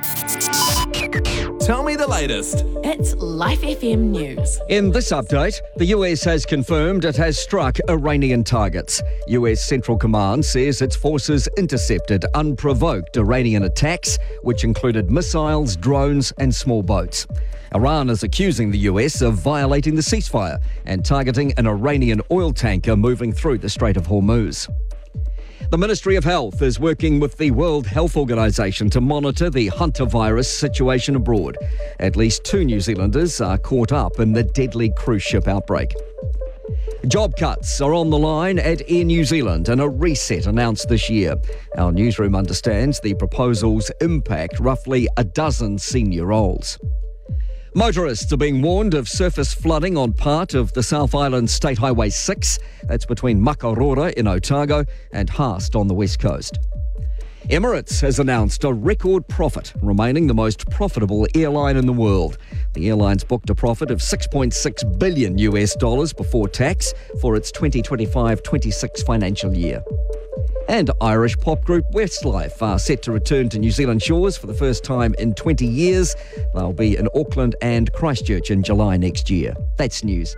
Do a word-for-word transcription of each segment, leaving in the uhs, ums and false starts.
Tell me the latest. It's Life F M News. In this update, the U S has confirmed it has struck Iranian targets. U S Central Command says its forces intercepted unprovoked Iranian attacks, which included missiles, drones and small boats. Iran is accusing the U S of violating the ceasefire and targeting an Iranian oil tanker moving through the Strait of Hormuz. The Ministry of Health is working with the World Health Organization to monitor the hantavirus situation abroad. At least two New Zealanders are caught up in the deadly cruise ship outbreak. Job cuts are on the line at Air New Zealand and a reset announced this year. Our newsroom understands the proposals impact roughly a dozen senior roles. Motorists are being warned of surface flooding on part of the South Island State Highway six. That's between Makarora in Otago and Haast on the west coast. Emirates has announced a record profit, remaining the most profitable airline in the world. The airline's booked a profit of six point six billion U S dollars before tax for its twenty twenty-five twenty-six financial year. And Irish pop group Westlife are set to return to New Zealand shores for the first time in twenty years. They'll be in Auckland and Christchurch in July next year. That's news.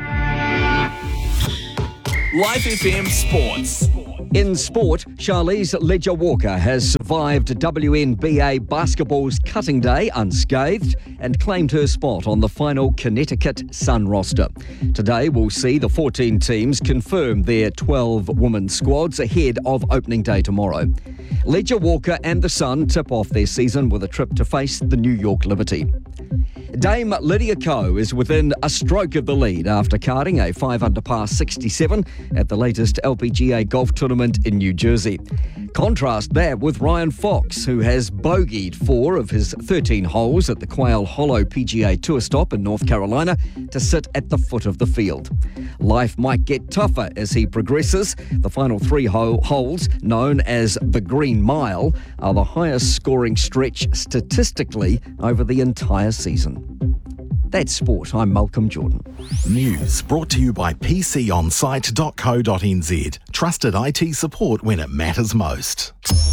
Life F M Sports. In sport, Charlize Leger-Walker has survived W N B A basketball's cutting day unscathed and claimed her spot on the final Connecticut Sun roster. Today we'll see the fourteen teams confirm their twelve women's squads ahead of opening day tomorrow. Leger-Walker and the Sun tip off their season with a trip to face the New York Liberty. Dame Lydia Ko is within a stroke of the lead after carding a five under par sixty-seven at the latest L P G A golf tournament in New Jersey. Contrast that with Ryan Fox, who has bogeyed four of his thirteen holes at the Quail Hollow P G A Tour stop in North Carolina to sit at the foot of the field. Life might get tougher as he progresses. The final three ho- holes, known as the Green Mile, are the highest scoring stretch statistically over the entire season. That's sport. I'm Malcolm Jordan. News brought to you by p c on site dot co dot n z. Trusted I T support when it matters most.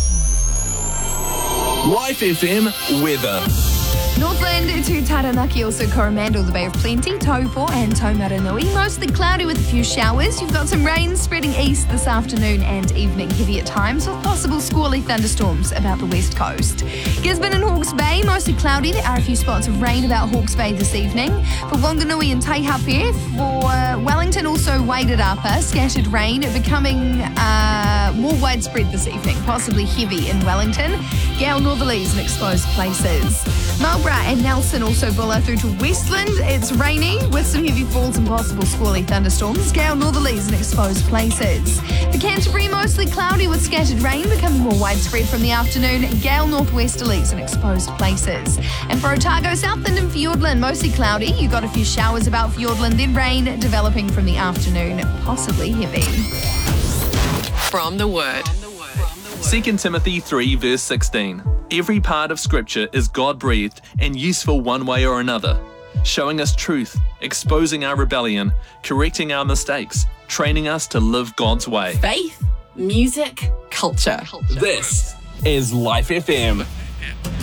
Life F M weather. Northland to Taranaki, also Coromandel, the Bay of Plenty, Taupo and Taumaranui. Mostly cloudy with a few showers. You've got some rain spreading east this afternoon and evening, heavy at times, with possible squally thunderstorms about the west coast. Gisborne and Hawke's Bay, mostly cloudy. There are a few spots of rain about Hawke's Bay this evening. For Wanganui and Taihape, for uh, Wellington, also Wairarapa, scattered rain becoming uh, more widespread this evening, possibly heavy in Wellington. Gale northerlies in exposed places. Marlborough and Nelson, also Bulla through to Westland. It's rainy with some heavy falls and possible squally thunderstorms. Gale northerlies in exposed places. For Canterbury, mostly cloudy with scattered rain becoming more widespread from the afternoon. Gale northwesterlies in exposed places. And for Otago, Southland and Fiordland, mostly cloudy. You got a few showers about Fiordland, then rain developing from the afternoon, possibly heavy. From the Word. Second Timothy three verse sixteen. Every part of Scripture is God-breathed and useful one way or another, showing us truth, exposing our rebellion, correcting our mistakes, training us to live God's way. Faith, music, culture. This is Life F M.